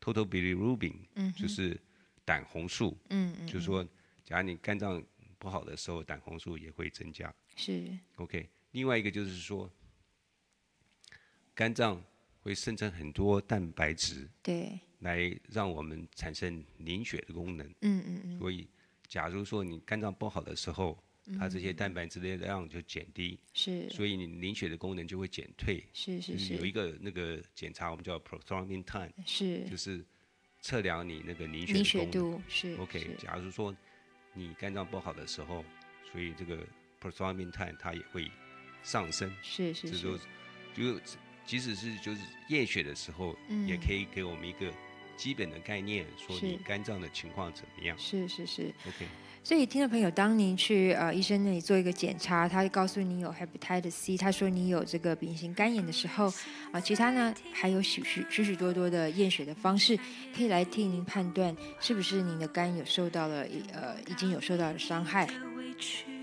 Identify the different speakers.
Speaker 1: total bilirubin，就是胆红素，就是说，假如你肝脏不好的时候，胆红素也会增加。
Speaker 2: 是
Speaker 1: OK， 另外一个就是说，肝脏会生成很多蛋白质，
Speaker 2: 对，
Speaker 1: 来让我们产生凝血的功能。所以，假如说你肝脏不好的时候，它这些蛋白质的量就减低，
Speaker 2: 是
Speaker 1: 所以你凝血的功能就会减退。就是有一个那个检查，我们叫 prothrombin time，
Speaker 2: 是
Speaker 1: 就是测量你那个凝血
Speaker 2: 凝
Speaker 1: 的功能。
Speaker 2: 血度是
Speaker 1: OK， 假如说你肝脏不好的时候，所以这个 prothrombin time 它也会上升。
Speaker 2: 是
Speaker 1: 这时候就即使是就是验血的时候，也可以给我们一个基本的概念，说你肝脏的情况怎么样。
Speaker 2: 是
Speaker 1: OK。
Speaker 2: 所以听众朋友，当您去医生那里做一个检查，他告诉你有 hepatitis C， 他说你有这个丙型肝炎的时候，其他呢还有许多多的验血的方式，可以来替您判断是不是您的肝有受到了已经有受到了伤害。